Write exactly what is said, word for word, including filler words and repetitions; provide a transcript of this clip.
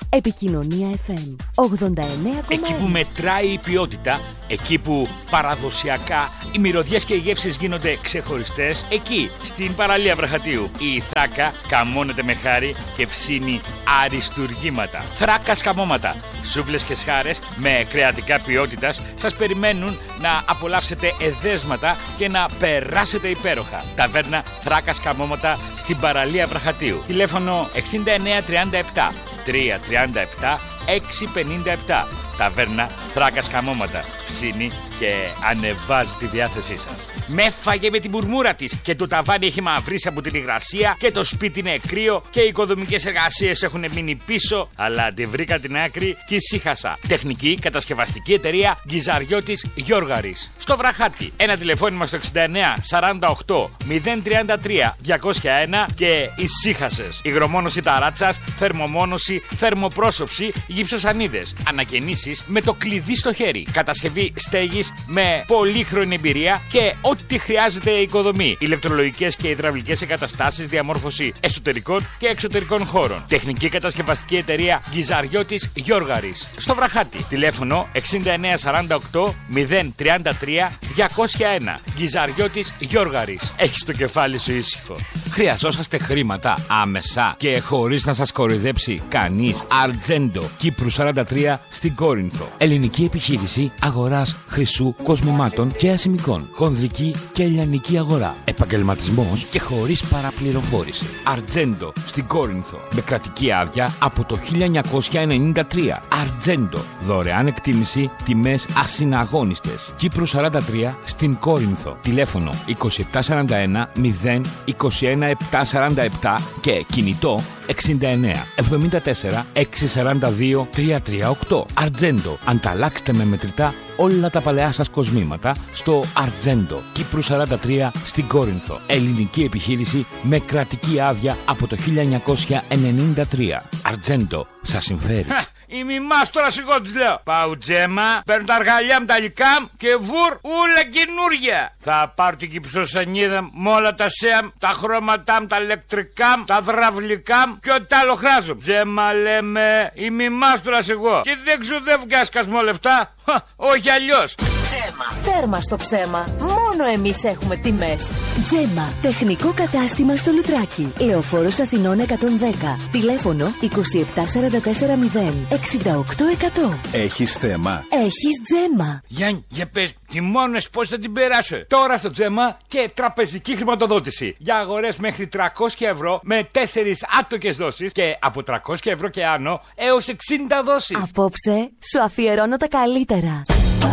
Επικοινωνία εφ εμ ογδόντα εννέα κόμμα ένα. Εκεί που μετράει η ποιότητα, εκεί που παραδοσιακά οι μυρωδιές και οι γεύσεις γίνονται ξεχωριστές, εκεί στην παραλία Βραχατίου η Θράκα καμώνεται με χάρη και ψήνει αριστουργήματα. Θράκα σκαμώματα, σούβλες και σχάρες με κρεατικά ποιότητας σας περιμένουν να απολαύσετε εδέσματα και να περάσετε υπέροχα. Ταβέρνα Θράκα σκαμώματα στην παραλία Βραχατίου. Τηλέφωνο εξήντα εννέα τριάντα επτά τριακόσια τριάντα επτά εξακόσια πενήντα επτά. Ταβέρνα Θράκα σκαμώματα. Ψήνει και ανεβάζει τη διάθεσή σας. Με φάγε με την μουρμούρα της και το ταβάνι έχει μαυρίσει από την υγρασία και το σπίτι είναι κρύο και οι οικοδομικές εργασίες έχουν μείνει πίσω, αλλά αντιβρήκα την άκρη και ησύχασα. Τεχνική κατασκευαστική εταιρεία Γκυζαριώτης Γιώργαρης. Στο Βραχάτι. Ένα τηλεφώνημα στο εξήντα εννέα σαράντα οκτώ μηδέν τριάντα τρία διακόσια ένα και ησύχασες. Υγρομόνωση ταράτσας, θερμομόνωση, θερμοπρόσωψη, γυψοσανίδες. Ανακαινήσεις με το κλειδί στο χέρι. Κατασκευή στέγης με πολύχρονη εμπειρία και ό,τι χρειάζεται η οικοδομή. Ηλεκτρολογικές και υδραυλικές εγκαταστάσεις, διαμόρφωση εσωτερικών και εξωτερικών χώρων. Τεχνική κατασκευαστική εταιρεία Γκυζαριώτης Γιώργαρης. Στο Βραχάτι. Τηλέφωνο εξήντα εννέα σαράντα οκτώ μηδέν τριάντα τρία διακόσια ένα. Γκυζαριώτης Γιώργαρης. Έχεις το κεφάλι σου ήσυχο. Χρειαζόσαστε χρήματα άμεσα και χωρίς να σας κοροϊδέψει κανείς? Αρτζέντο, Κύπρου σαράντα τρία στην Κόρινθο. Ελληνική επιχείρηση αγοράς χρυσού, κοσμημάτων και ασημικών. Χονδρική και λιανική αγορά. Επαγγελματισμός και χωρίς παραπληροφόρηση. Αρτζέντο στην Κόρινθο. Με κρατική άδεια από το χίλια εννιακόσια ενενήντα τρία. Αρτζέντο. Δωρεάν εκτίμηση, τιμές ασυναγώνιστες. Κύπρου σαράντα τρία στην Κόρινθο. Τηλέφωνο είκοσι επτά σαράντα ένα μηδέν είκοσι ένα επτακόσια σαράντα επτά και κινητό εξήντα εννέα εβδομήντα τέσσερα εξακόσια σαράντα δύο τριακόσια τριάντα οκτώ. Αρτζέντο. Ανταλλάξτε με μετρητά όλα τα παλαιά σας κοσμήματα στο Αρτζέντο. Κύπρου σαράντα τρία στην Κόρινθο. Ελληνική επιχείρηση με κρατική άδεια από το χίλια εννιακόσια ενενήντα τρία. Αρτζέντο. Σας συμφέρει? Η μιμάς τώρα σιγό της λέω. Πάω Τζέμα, παίρνω τα αργαλιά μου τα υλικά μου και βουρ ούλα καινούρια. Θα πάρω την κυψοσανίδα μου με όλα τα σέα μου, τα χρώματά μου, τα ηλεκτρικά μου, τα δραυλικά μου και ό,τι άλλο χρειάζομαι. Τζέμα λέμε, η μιμάς τώρα σιγό. Και δεν ξοδεύω και άσκασμο λεφτά. Όχι αλλιώς. Τζέμα. Τέρμα στο ψέμα. Μόνο εμείς έχουμε τιμές. Τζέμα. Τεχνικό κατάστημα στο Λουτράκι. Λεωφόρος Αθηνών εκατόν δέκα. Τηλέφωνο είκοσι επτά σαράντα τέσσερα μηδέν εξήντα οκτώ εκατό. Έχεις θέμα? Έχεις Τζέμα. Γιάννη, για πες, τιμώνες πώς θα την περάσω? Τώρα στο Τζέμα και τραπεζική χρηματοδότηση. Για αγορές μέχρι τριακόσια ευρώ με τέσσερις άτοκες δόσεις και από τριακόσια ευρώ και άνω έως εξήντα δόσεις. Απόψε σου αφιερώνω τα καλύτερα.